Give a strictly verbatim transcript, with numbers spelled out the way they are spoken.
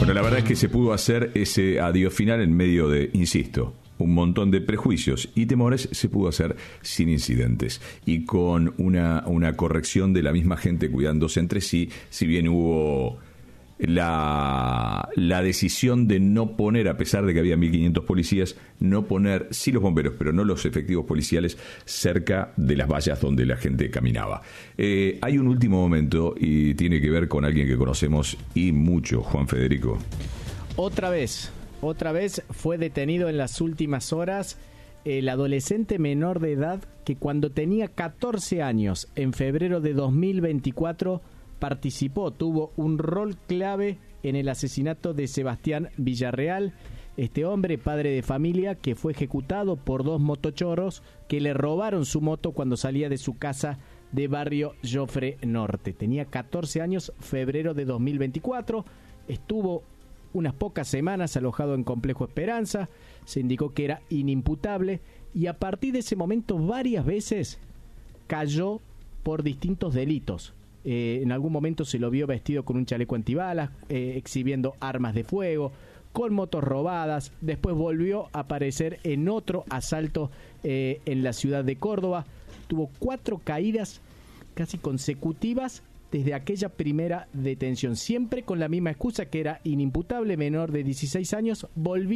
Bueno, la verdad es que se pudo hacer ese adiós final en medio de, insisto, un montón de prejuicios y temores. Se pudo hacer sin incidentes y con una, una corrección de la misma gente cuidándose entre sí, si bien hubo la, la decisión de no poner, a pesar de que había mil quinientos policías, no poner, sí los bomberos, pero no los efectivos policiales cerca de las vallas donde la gente caminaba. Eh, hay un último momento y tiene que ver con alguien que conocemos y mucho, Juan Federico. Otra vez, otra vez fue detenido en las últimas horas el adolescente menor de edad que cuando tenía catorce años, en febrero de dos mil veinticuatro, participó, tuvo un rol clave en el asesinato de Sebastián Villarreal. Este hombre, padre de familia, que fue ejecutado por dos motochorros que le robaron su moto cuando salía de su casa de barrio Jofre Norte. Tenía catorce años, febrero de dos mil veinticuatro. Estuvo unas pocas semanas alojado en Complejo Esperanza. Se indicó que era inimputable y a partir de ese momento varias veces cayó por distintos delitos. Eh, en algún momento se lo vio vestido con un chaleco antibalas, eh, exhibiendo armas de fuego, con motos robadas. Después volvió a aparecer en otro asalto eh, en la ciudad de Córdoba. Tuvo cuatro caídas casi consecutivas desde aquella primera detención, siempre con la misma excusa que era inimputable, menor de dieciséis años. Volvió